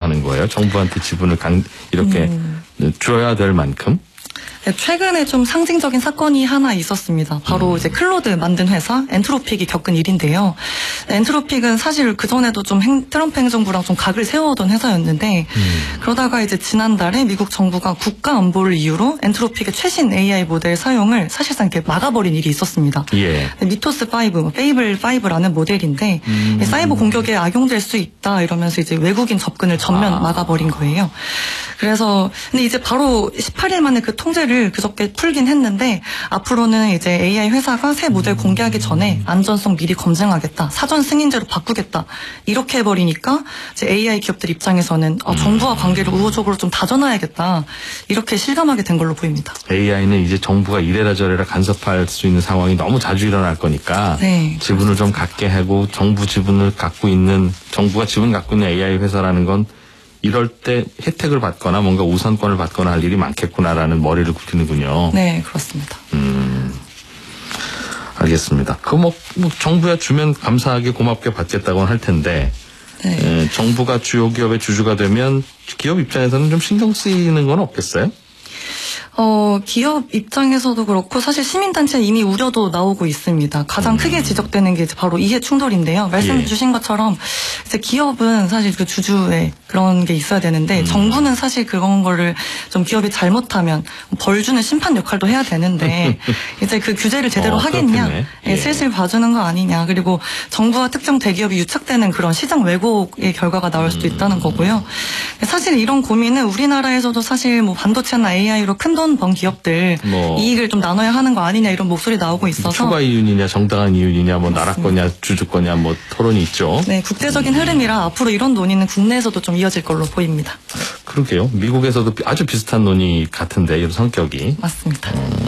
하는 거예요? 정부한테 지분을 이렇게 줘야 될 만큼? 네, 최근에 좀 상징적인 사건이 하나 있었습니다. 바로 이제 클로드 만든 회사 엔트로픽이 겪은 일인데요. 엔트로픽은 사실 그전에도 좀 트럼프 행정부랑 좀 각을 세워오던 회사였는데 그러다가 이제 지난달에 미국 정부가 국가 안보를 이유로 엔트로픽의 최신 AI 모델 사용을 사실상 이렇게 막아버린 일이 있었습니다. 예. 미토스 5, 페이블 5라는 모델인데 사이버 공격에 악용될 수 있다 이러면서 이제 외국인 접근을 전면 막아버린 거예요. 그래서 근데 이제 바로 18일 만에 그 통제를 그저께 풀긴 했는데 앞으로는 이제 AI 회사가 새 모델 공개하기 전에 안전성 미리 검증하겠다, 사전 승인제로 바꾸겠다 이렇게 해버리니까 이제 AI 기업들 입장에서는 정부와 관계를 우호적으로 좀 다져놔야겠다 이렇게 실감하게 된 걸로 보입니다. AI는 이제 정부가 이래라 저래라 간섭할 수 있는 상황이 너무 자주 일어날 거니까 네, 지분을 좀 갖게 하고 정부가 지분 갖고 있는 AI 회사라는 건 이럴 때 혜택을 받거나 뭔가 우선권을 받거나 할 일이 많겠구나라는 머리를 굴리는군요. 네, 그렇습니다. 알겠습니다. 정부야 주면 감사하게 고맙게 받겠다고는 할 텐데, 네. 정부가 주요 기업의 주주가 되면 기업 입장에서는 좀 신경 쓰이는 건 없겠어요? 기업 입장에서도 그렇고 사실 시민단체 이미 우려도 나오고 있습니다. 가장 크게 지적되는 게 이제 바로 이해 충돌인데요. 말씀 주신 것처럼 이제 기업은 사실 그 주주의 그런 게 있어야 되는데 정부는 사실 그런 거를 좀 기업이 잘못하면 벌 주는 심판 역할도 해야 되는데 이제 그 규제를 제대로 하겠냐, 슬슬 봐주는 거 아니냐, 그리고 정부와 특정 대기업이 유착되는 그런 시장 왜곡의 결과가 나올 수도 있다는 거고요. 사실 이런 고민은 우리나라에서도 사실 뭐 반도체나 AI로 큰돈 번 기업들 이익을 좀 나눠야 하는 거 아니냐 이런 목소리 나오고 있어서 추가 이윤이냐 정당한 이윤이냐 뭐 나라 거냐 주주 거냐 뭐 토론이 있죠. 네, 국제적인 흐름이라 앞으로 이런 논의는 국내에서도 좀 이어질 걸로 보입니다. 그러게요. 미국에서도 아주 비슷한 논의 같은데 이런 성격이. 맞습니다.